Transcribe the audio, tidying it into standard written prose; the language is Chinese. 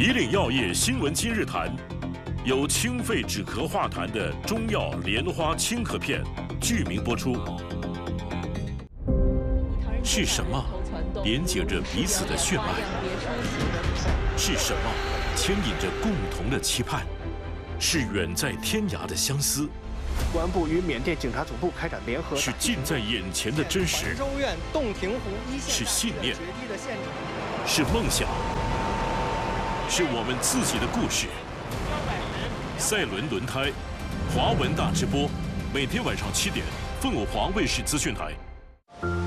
以岭药业新闻今日谈，由清肺止咳化痰的中药莲花清咳片剧名播出。是什么连接着彼此的血脉？是什么牵引着共同的期盼？是远在天涯的相思。 公安部与缅甸警察总部开展联合， 是近在眼前的真实， 州院洞庭湖一线是信念，是梦想，是我们自己的故事。赛伦轮胎，华文大直播，每天晚上7点，凤凰卫视资讯台。